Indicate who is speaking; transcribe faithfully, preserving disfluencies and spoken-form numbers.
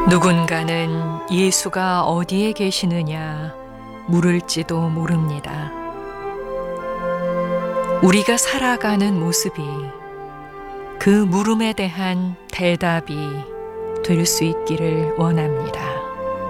Speaker 1: 누군가는 예수가 어디에 계시느냐 물을지도 모릅니다. 우리가 살아가는 모습이 그 물음에 대한 대답이 될 수 있기를 원합니다.